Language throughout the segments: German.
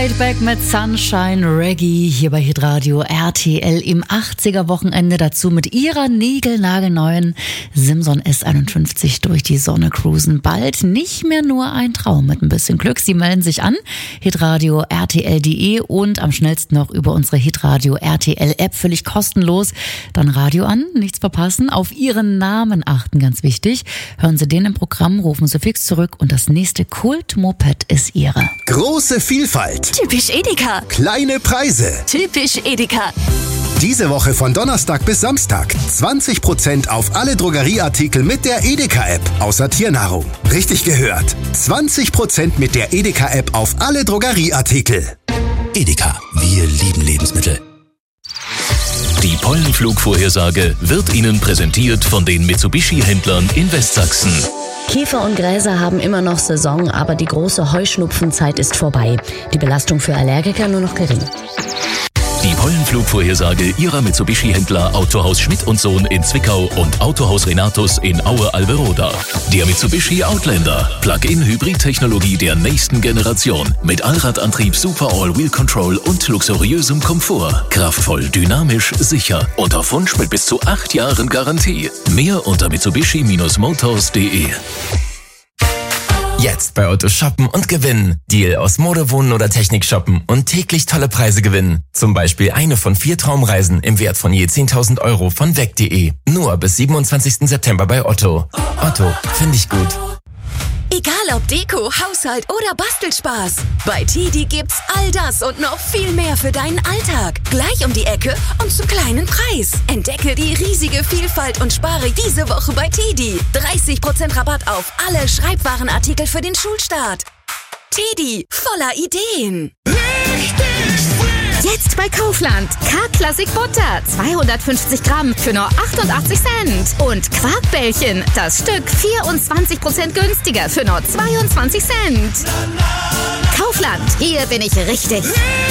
Laidback mit Sunshine Reggae hier bei Hitradio RTL im 80er-Wochenende. Dazu mit ihrer niegelnagelneuen Simson S51 durch die Sonne cruisen. Bald nicht mehr nur ein Traum mit ein bisschen Glück. Sie melden sich an, hitradio rtl.de und am schnellsten noch über unsere Hitradio RTL App, völlig kostenlos. Dann Radio an, nichts verpassen, auf Ihren Namen achten, ganz wichtig. Hören Sie den im Programm, rufen Sie fix zurück und das nächste Kult-Moped ist Ihre. Große Vielfalt. Typisch Edeka. Kleine Preise. Typisch Edeka. Diese Woche von Donnerstag bis Samstag 20% auf alle Drogerieartikel mit der Edeka-App, außer Tiernahrung. Richtig gehört. 20% mit der Edeka-App auf alle Drogerieartikel. Edeka, wir lieben Lebensmittel. Die Pollenflugvorhersage wird Ihnen präsentiert von den Mitsubishi-Händlern in Westsachsen. Kiefer und Gräser haben immer noch Saison, aber die große Heuschnupfenzeit ist vorbei. Die Belastung für Allergiker nur noch gering. Die Pollenflugvorhersage Ihrer Mitsubishi-Händler Autohaus Schmidt & Sohn in Zwickau und Autohaus Renatus in Aue-Alberoda. Der Mitsubishi Outlander. Plug-in-Hybrid-Technologie der nächsten Generation. Mit Allradantrieb, Super All-Wheel Control und luxuriösem Komfort. Kraftvoll, dynamisch, sicher. Und auf Wunsch mit bis zu 8 Jahren Garantie. Mehr unter mitsubishi-motors.de. Jetzt bei Otto shoppen und gewinnen. Deal aus Mode, Wohnen oder Technik shoppen und täglich tolle Preise gewinnen. Zum Beispiel eine von 4 Traumreisen im Wert von je 10.000 € von weg.de. Nur bis 27. September bei Otto. Otto, finde ich gut. Egal ob Deko, Haushalt oder Bastelspaß. Bei TIDI gibt's all das und noch viel mehr für deinen Alltag. Gleich um die Ecke und zum kleinen Preis. Entdecke die riesige Vielfalt und spare diese Woche bei TIDI. 30% Rabatt auf alle Schreibwarenartikel für den Schulstart. TIDI, voller Ideen. Jetzt bei Kaufland. K-Classic Butter, 250 Gramm für nur 88 Cent. Und Quarkbällchen, das Stück 24% günstiger für nur 22 Cent. Kaufland, hier bin ich richtig.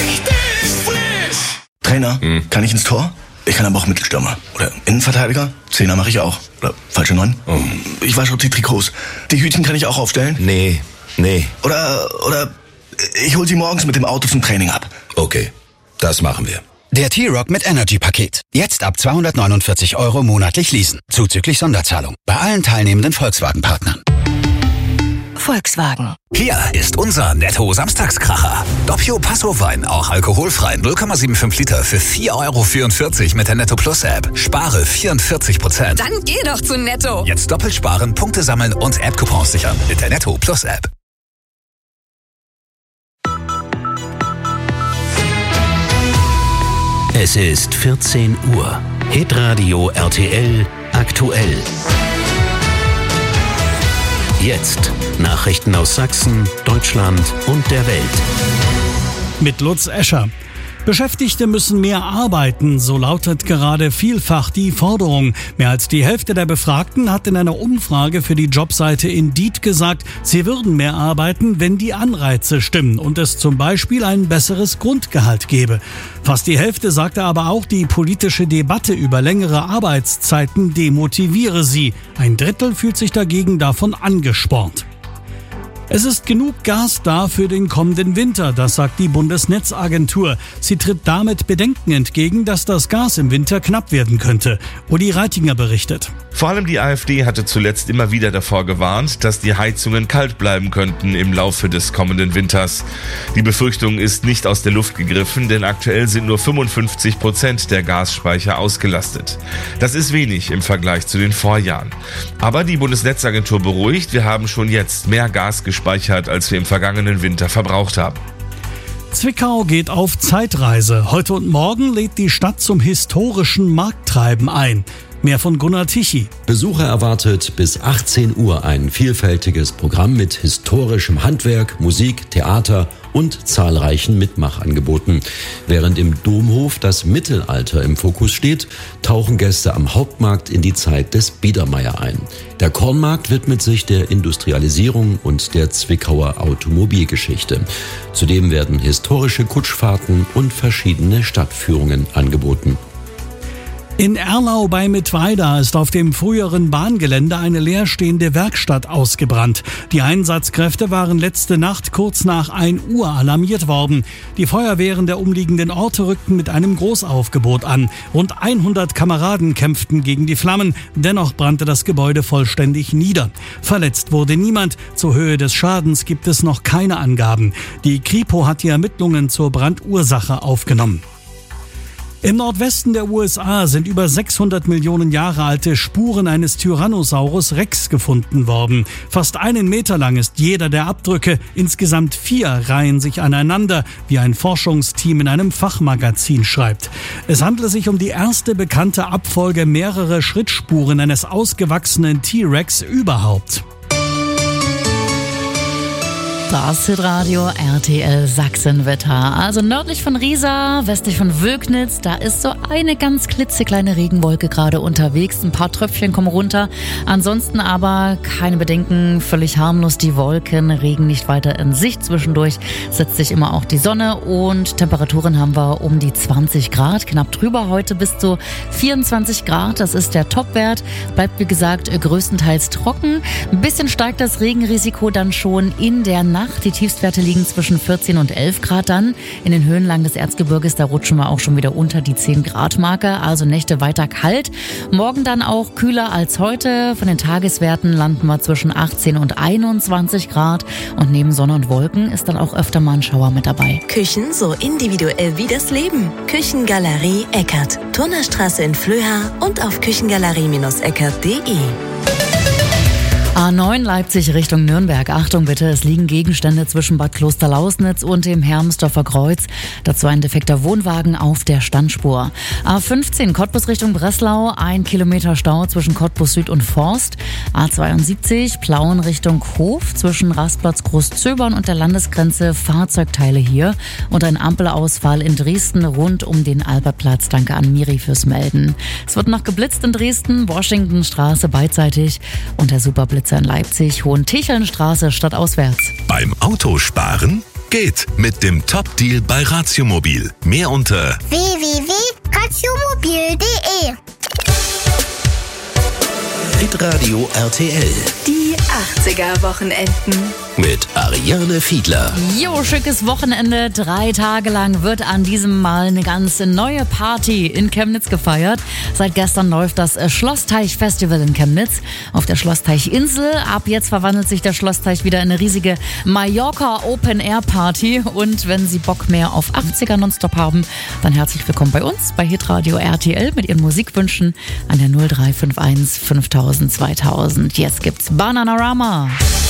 Trainer, kann ich ins Tor? Ich kann aber auch Mittelstürmer. Oder Innenverteidiger? Zehner mache ich auch. Oder falsche 9. Ich wasche auch die Trikots. Die Hütchen kann ich auch aufstellen? Nee. Oder ich hol sie morgens mit dem Auto zum Training ab. Okay, das machen wir. Der T-Rock mit Energy-Paket. Jetzt ab 249 € monatlich leasen. Zuzüglich Sonderzahlung. Bei allen teilnehmenden Volkswagen-Partnern. Volkswagen. Hier ist unser Netto-Samstagskracher. Doppio Passo-Wein, auch alkoholfrei, 0,75 Liter für 4,44 € mit der Netto-Plus-App. Spare 44%. Dann geh doch zu Netto. Jetzt doppelt sparen, Punkte sammeln und App-Coupons sichern mit der Netto-Plus-App. Es ist 14 Uhr. Hitradio RTL aktuell. Jetzt Nachrichten aus Sachsen, Deutschland und der Welt. Mit Lutz Escher. Beschäftigte müssen mehr arbeiten, so lautet gerade vielfach die Forderung. Mehr als die Hälfte der Befragten hat in einer Umfrage für die Jobseite Indeed gesagt, sie würden mehr arbeiten, wenn die Anreize stimmen und es zum Beispiel ein besseres Grundgehalt gäbe. Fast die Hälfte sagte aber auch, die politische Debatte über längere Arbeitszeiten demotiviere sie. Ein Drittel fühlt sich dagegen davon angespornt. Es ist genug Gas da für den kommenden Winter, das sagt die Bundesnetzagentur. Sie tritt damit Bedenken entgegen, dass das Gas im Winter knapp werden könnte. Uli Reitinger berichtet. Vor allem die AfD hatte zuletzt immer wieder davor gewarnt, dass die Heizungen kalt bleiben könnten im Laufe des kommenden Winters. Die Befürchtung ist nicht aus der Luft gegriffen, denn aktuell sind nur 55% der Gasspeicher ausgelastet. Das ist wenig im Vergleich zu den Vorjahren. Aber die Bundesnetzagentur beruhigt, wir haben schon jetzt mehr Gas gespeichert, als wir im vergangenen Winter verbraucht haben. Zwickau geht auf Zeitreise. Heute und morgen lädt die Stadt zum historischen Markttreiben ein. Mehr von Gunnar Tichy. Besucher erwartet bis 18 Uhr ein vielfältiges Programm mit historischem Handwerk, Musik, Theater und zahlreichen Mitmachangeboten. Während im Domhof das Mittelalter im Fokus steht, tauchen Gäste am Hauptmarkt in die Zeit des Biedermeier ein. Der Kornmarkt widmet sich der Industrialisierung und der Zwickauer Automobilgeschichte. Zudem werden historische Kutschfahrten und verschiedene Stadtführungen angeboten. In Erlau bei Mittweida ist auf dem früheren Bahngelände eine leerstehende Werkstatt ausgebrannt. Die Einsatzkräfte waren letzte Nacht kurz nach 1 Uhr alarmiert worden. Die Feuerwehren der umliegenden Orte rückten mit einem Großaufgebot an. Rund 100 Kameraden kämpften gegen die Flammen. Dennoch brannte das Gebäude vollständig nieder. Verletzt wurde niemand. Zur Höhe des Schadens gibt es noch keine Angaben. Die Kripo hat die Ermittlungen zur Brandursache aufgenommen. Im Nordwesten der USA sind über 600 Millionen Jahre alte Spuren eines Tyrannosaurus Rex gefunden worden. Fast 1 Meter lang ist jeder der Abdrücke. Insgesamt 4 reihen sich aneinander, wie ein Forschungsteam in einem Fachmagazin schreibt. Es handelt sich um die erste bekannte Abfolge mehrerer Schrittspuren eines ausgewachsenen T-Rex überhaupt. Das Hitradio RTL Sachsenwetter. Also nördlich von Riesa, westlich von Wögnitz, da ist so eine ganz klitzekleine Regenwolke gerade unterwegs. Ein paar Tröpfchen kommen runter. Ansonsten aber keine Bedenken, völlig harmlos die Wolken, Regen nicht weiter in Sicht. Zwischendurch setzt sich immer auch die Sonne und Temperaturen haben wir um die 20 Grad, knapp drüber heute bis zu 24 Grad. Das ist der Topwert. Bleibt wie gesagt größtenteils trocken. Ein bisschen steigt das Regenrisiko dann schon in der Nacht. Die Tiefstwerte liegen zwischen 14 und 11 Grad dann. In den Höhenlagen des Erzgebirges, da rutschen wir auch schon wieder unter die 10 Grad Marke. Also Nächte weiter kalt. Morgen dann auch kühler als heute. Von den Tageswerten landen wir zwischen 18 und 21 Grad. Und neben Sonne und Wolken ist dann auch öfter mal ein Schauer mit dabei. Küchen so individuell wie das Leben. Küchengalerie Eckert. Turnerstraße in Flöha und auf küchengalerie-eckert.de. A9 Leipzig Richtung Nürnberg. Achtung bitte, es liegen Gegenstände zwischen Bad Klosterlausnitz und dem Hermsdorfer Kreuz. Dazu ein defekter Wohnwagen auf der Standspur. A15 Cottbus Richtung Breslau, 1 Kilometer Stau zwischen Cottbus Süd und Forst. A72 Plauen Richtung Hof zwischen Rastplatz Großzöbern und der Landesgrenze Fahrzeugteile hier. Und ein Ampelausfall in Dresden rund um den Albertplatz. Danke an Miri fürs Melden. Es wird noch geblitzt in Dresden, Washingtonstraße beidseitig und der Superblitzer in Leipzig, Hohentichelnstraße stadtauswärts. Beim Autosparen geht mit dem Top-Deal bei Ratiomobil. Mehr unter www.ratiomobil.de. Hitradio RTL. Die 80er-Wochenenden. Mit Ariane Fiedler. Jo, schickes Wochenende. 3 Tage lang wird an diesem Mal eine ganz neue Party in Chemnitz gefeiert. Seit gestern läuft das Schlossteich-Festival in Chemnitz auf der Schlossteichinsel. Ab jetzt verwandelt sich der Schlossteich wieder in eine riesige Mallorca-Open-Air-Party. Und wenn Sie Bock mehr auf 80er Nonstop haben, dann herzlich willkommen bei uns bei Hitradio RTL mit Ihren Musikwünschen an der 0351 5000 2000. Jetzt gibt's Bananarama.